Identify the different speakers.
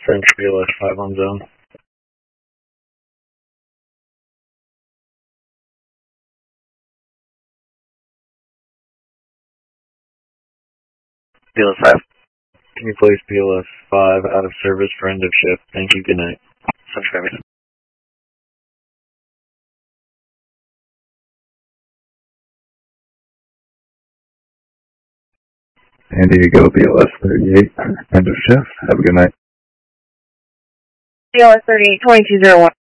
Speaker 1: French BLS 5 on zone. BLS 5. Can you place BLS 5 out of service for end of shift? Thank you, good night. French Family.
Speaker 2: San Diego, BLS 38, end of shift. Have a good night.
Speaker 3: BLS 38, 2201.